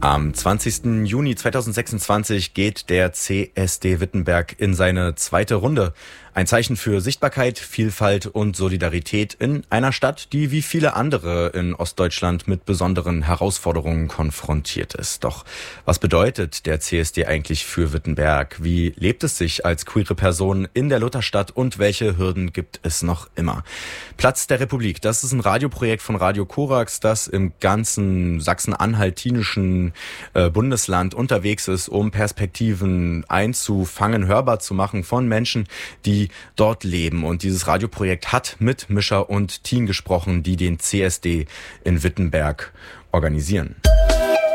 Am 20. Juni 2026 geht der CSD Wittenberg in seine zweite Runde. Ein Zeichen für Sichtbarkeit, Vielfalt und Solidarität in einer Stadt, die wie viele andere in Ostdeutschland mit besonderen Herausforderungen konfrontiert ist. Doch was bedeutet der CSD eigentlich für Wittenberg? Wie lebt es sich als queere Person in der Lutherstadt und welche Hürden gibt es noch immer? Platz der Republik, das ist ein Radioprojekt von Radio Korax, das im ganzen sachsen-anhaltinischen Bundesland unterwegs ist, um Perspektiven einzufangen, hörbar zu machen von Menschen, die dort leben. Und dieses Radioprojekt hat mit Mischa und Tien gesprochen, die den CSD in Wittenberg organisieren.